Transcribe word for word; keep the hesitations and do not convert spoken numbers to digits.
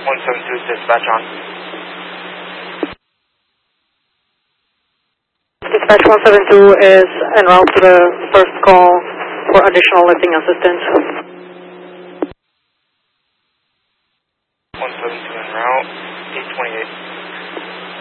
one seven two is dispatch on. Dispatch one seven two is en route to the first call for additional lifting assistance. one seven two en route, eight twenty-eight.